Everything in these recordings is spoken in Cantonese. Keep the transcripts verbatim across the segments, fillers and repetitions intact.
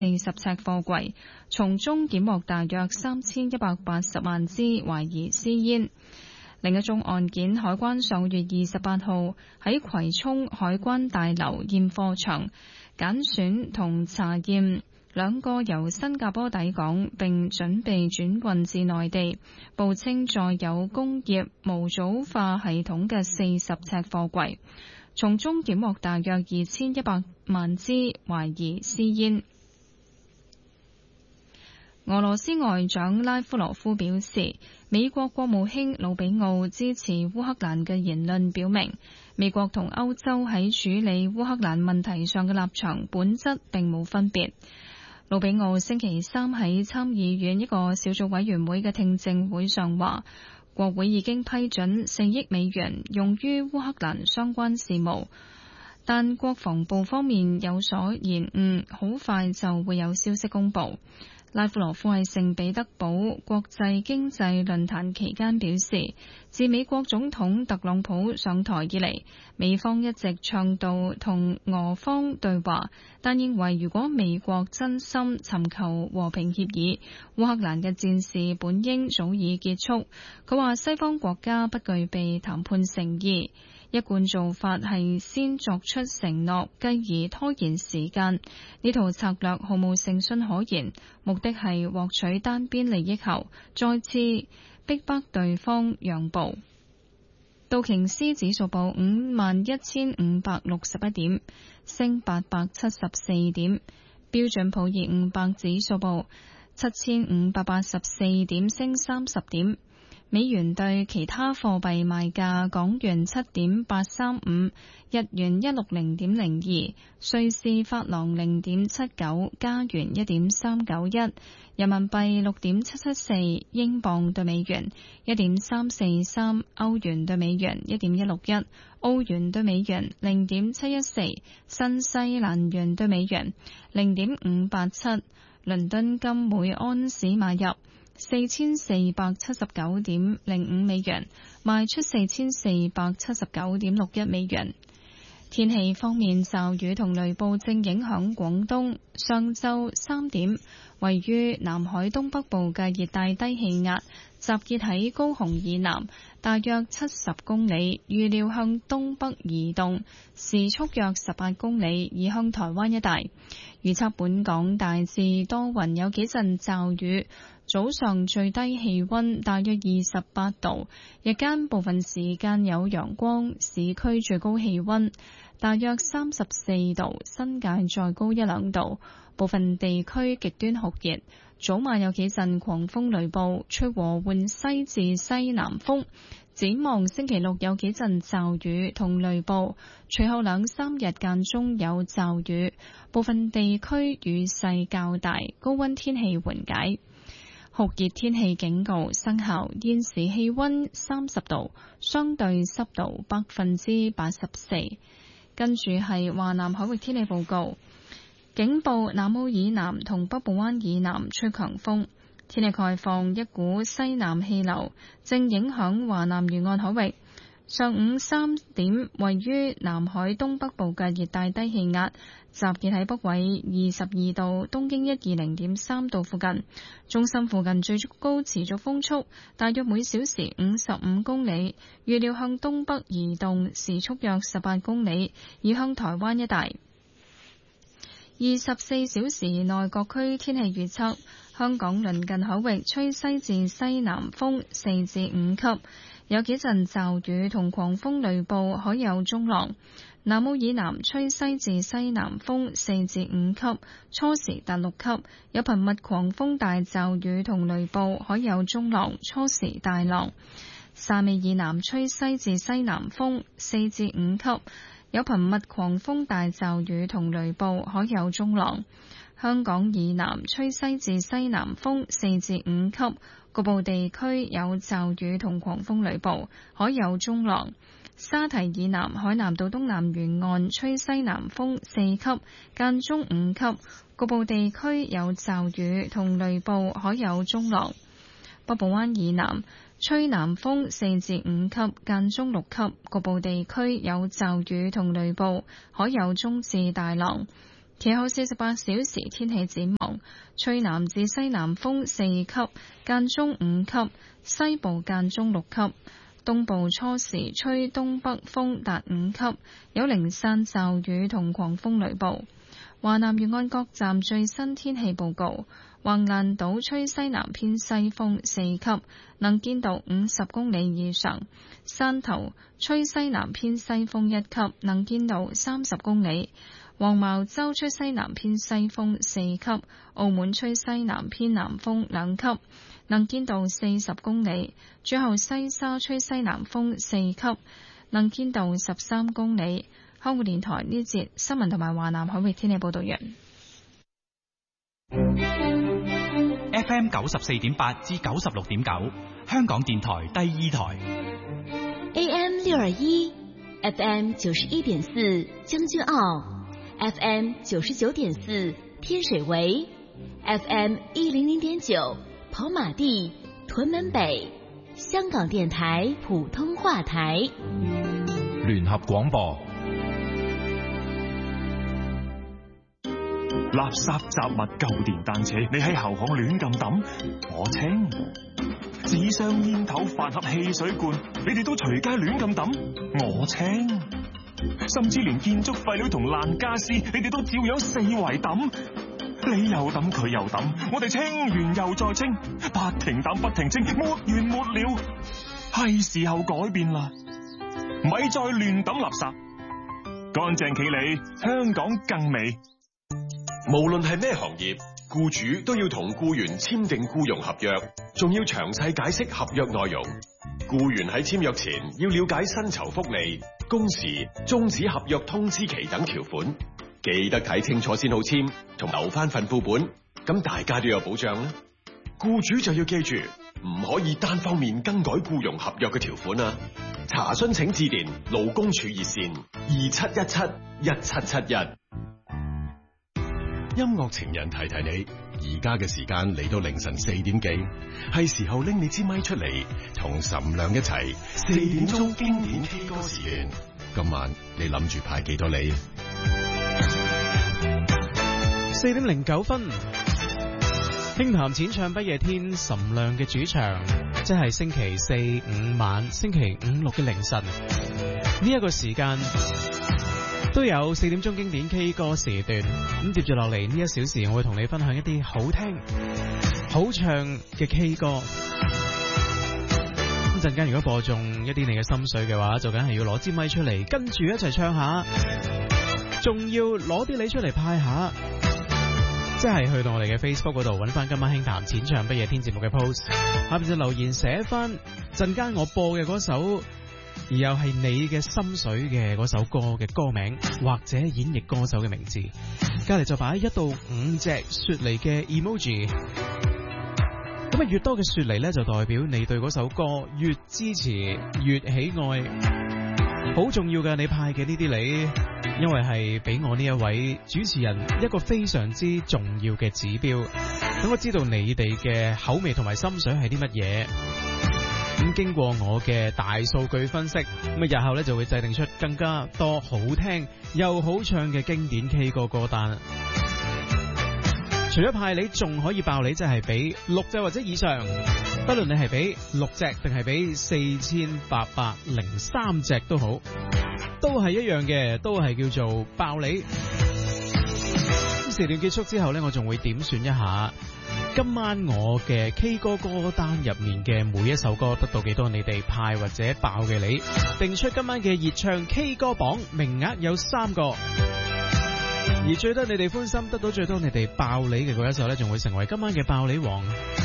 四十尺貨櫃，從中檢獲大約三千一百八十萬支懷疑私煙。另一宗案件，海關上個月二十八號喺葵涌海關大樓驗貨場揀選同查驗兩個由新加坡抵港並準備轉運至內地，報稱載有工業模組化系統嘅四十尺貨櫃，從中檢獲大約二千一百萬支懷疑私煙。俄羅斯外長拉夫羅夫表示，美國國務卿魯比奧支持烏克蘭嘅言論表明，美國同歐洲喺處理烏克蘭問題上嘅立場本質並冇分別。魯比奧星期三喺參議院一個小組委員會嘅聽證會上話，國會已經批准四億美元用於烏克蘭相關事務，但國防部方面有所延誤，好快就會有消息公佈。拉夫羅夫喺聖彼得堡國際經濟論壇期間表示，自美國總統特朗普上台以嚟，美方一直倡導同俄方對話，但認為如果美國真心尋求和平協議，烏克蘭嘅戰事本應早已結束。佢話西方國家不具備談判誠意，一貫做法係先作出承諾，繼而拖延時間。呢套策略毫無誠信可言，目的係獲取單邊利益後，再次逼迫對方讓步。道瓊斯指數報五萬一千五百六十一點，升八百七十四點。標準普爾五百指數報七千五百八十四點，升三十點。美元對其他貨幣賣價：港元七點八三五，日元一六零點零二，瑞士法郎零點七九，加元一點三九一，人民幣六點七七四，英鎊對美元一點三四三，歐元對美元一點一六一，澳元對美元零點七一四，新西蘭元對美元零點五八七。倫敦金每安士買入四千四百七十九點零五美元，賣出四千四百七十九點六一美元。天氣方面，驟雨同雷暴正影響廣東。上晝三點，位於南海東北部嘅熱帶低氣壓集結喺高雄以南大約七十公里，預料向東北移動，時速約十八公里，移向台灣一帶。預測本港大致多雲，有幾陣驟雨。早上最低氣溫大約二十八度，日間部分時間有陽光，市區最高氣溫大約三十四度，新界再高一兩度，部分地區極端酷熱。早晚有幾陣狂風雷暴，吹和緩西至西南風。展望星期六有幾陣驟雨同雷暴，隨後兩三日間中有驟雨，部分地區雨勢較大，高溫天氣緩解。酷熱天氣警告生效，現時氣溫三十度，相對濕度百分之八十四。跟住係華南海域天氣報告，警報南澳以南同北部灣以南吹強風。天氣概況，一股西南氣流正影響華南沿岸海域。上午三點，位於南海東北部嘅熱帶低氣壓集結喺北緯二十二度、東經一二零點三度附近，中心附近最高持續風速大約每小時五十五公里，預料向東北移動，時速約十八公里，移向台灣一帶。二十四小時內各區天氣預測：香港鄰近海域吹西至西南風四至五級，有幾陣驟雨同狂風雷暴，海有中浪。南澳以南吹西至西南風四至五級，初時達六級，有頻密狂風大驟雨同雷暴，海有中浪，初時大浪。汕尾以南吹西至西南風四至五級，有頻密狂風大驟雨同雷暴，海有中浪。香港以南吹西至西南風四至五級，局部地區有驟雨同狂風雷暴，海有中浪。沙堤以南海南島東南沿岸吹西南風四級，間中五級，局部地區有驟雨同雷暴，海有中浪。北部灣以南吹南風四至五級，間中六級，局部地區有驟雨同雷暴，海有中至大浪。 其後四十八小時天氣展望，吹南至西南風四級，間中五級，西部間中六級，東部初時吹東北風達五級，有零散驟雨同狂風雷暴。華南沿岸各站最新天氣報告：橫瀾島吹西南偏西風四級，能見度五十公里以上；汕頭吹西南偏西風一級，能見度三十公里；黃茅洲吹西南偏西風四級；澳門吹西南偏南風兩級，能見度四十公里；最後西沙吹西南風四級，能見度十三公里。香港電台呢節新聞同埋華南海域天氣報道完。 F M 九十四點八至九十六點九，香港電台第二台。 A M 六二一 ，F M 九十一點四將軍澳 ，F M 九十九點四天水圍 ，F M 一零零點九跑馬地屯門北，香港電台普通話台。 聯合廣播。 垃圾雜物舊電單車，你喺後巷亂咁抌，我清；紙箱煙頭飯盒汽水罐，你哋都隨街亂咁抌，我清；甚至連建築廢料同爛家私，你哋都照樣四圍抌，你又抌佢又抌，我哋清完又再清，不停抌不停清，沒完沒了。係時候改變啦，咪再亂抌垃圾，乾淨企理，香港更美。 無論係咩行業，僱主都要同僱員簽訂僱傭合約，仲要詳細解釋合約內容。僱員喺簽約前要了解薪酬福利、工時、終止合約通知期等條款，記得睇清楚先好簽，同留翻份副本，咁大家都有保障啦。僱主就要記住，唔可以單方面更改僱傭合約嘅條款啊！查詢請致電勞工處熱線二七一七一七七一。音樂情人提提你，而家嘅時間嚟到凌晨四點幾，係時候拎你支咪出嚟，同岑亮一齊四點鐘經典 K 歌時段。今晚你諗住派幾多你？ 四點零九分，輕談淺唱不夜天，岑亮嘅主場，即係星期四五晚、星期五六嘅凌晨呢一個時間。都有四點鐘經典 K 歌時段，咁接住落嚟呢一小時，我會同你分享一啲好聽、好唱嘅 K 歌。咁陣間如果播中一啲你嘅心水嘅話，就梗係要攞支咪出嚟，跟住一齊唱下，仲要攞啲你出嚟派下，即係去到我哋嘅 Facebook 嗰度揾翻今晚輕談淺唱不夜天節目嘅 post， 下邊就留言寫翻陣間我播嘅嗰首。而又係你嘅心水嘅嗰首歌嘅歌名或者演繹歌手嘅名字，隔籬就擺一到五隻雪梨嘅 emoji， 咁啊越多嘅雪梨呢，就代表你對嗰首歌越支持越喜愛，好重要嘅你派嘅呢啲禮，因為係俾我呢一位主持人一個非常之重要嘅指標，等我知道你哋嘅口味同埋心水係啲乜嘢。咁經過我嘅大數據分析，咁啊日後咧就會制定出更加多好聽又好唱嘅經典 K 歌歌單。除咗派你，仲可以爆你，即係俾六隻或者以上，不論你係俾六隻定係俾四千八百零三隻都好，都係一樣嘅，都係叫做爆你。時段結束之後呢，我仲會點選一下今晚我嘅 K 歌歌單入面嘅每一首歌得到幾多你哋派或者爆嘅你，定出今晚嘅熱唱 K 歌榜，名額有三個，而最得你哋歡心得到最多你哋爆你嘅嗰一首呢，仲會成為今晚嘅爆你王。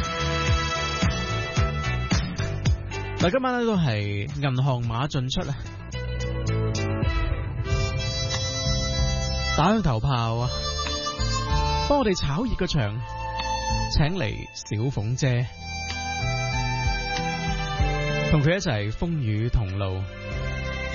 嗱，今晚呢都係銀行碼進出啊，打響頭炮啊，幫我哋炒熱個場，請嚟小鳳姐，同佢一齊風雨同路。